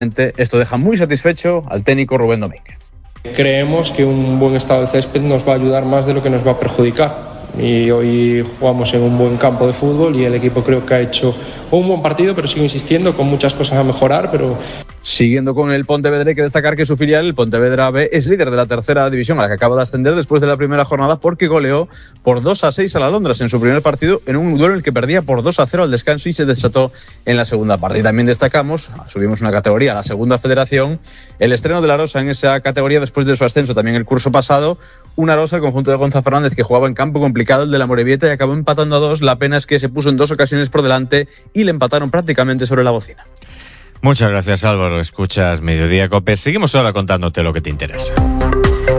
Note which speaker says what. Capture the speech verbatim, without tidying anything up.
Speaker 1: Esto deja muy satisfecho al técnico Rubén Domínguez.
Speaker 2: Creemos que un buen estado del césped nos va a ayudar más de lo que nos va a perjudicar. Y hoy jugamos en un buen campo de fútbol y el equipo creo que ha hecho un buen partido, pero sigo insistiendo con muchas cosas a mejorar, pero...
Speaker 1: Siguiendo con el Pontevedra, hay que destacar que su filial, el Pontevedra B, es líder de la tercera división a la que acaba de ascender después de la primera jornada porque goleó por dos a seis a la Londres en su primer partido en un duelo en el que perdía por dos a cero al descanso y se desató en la segunda parte. Y también destacamos, subimos una categoría a la segunda federación, el estreno de la Rosa en esa categoría después de su ascenso también el curso pasado. Una Rosa, el conjunto de Gonzalo Fernández, que jugaba en campo complicado, el de la Morevieta, y acabó empatando a dos. La pena es que se puso en dos ocasiones por delante y le empataron prácticamente sobre la bocina.
Speaker 3: Muchas gracias, Álvaro. Escuchas Mediodía Cope. Seguimos ahora contándote lo que te interesa.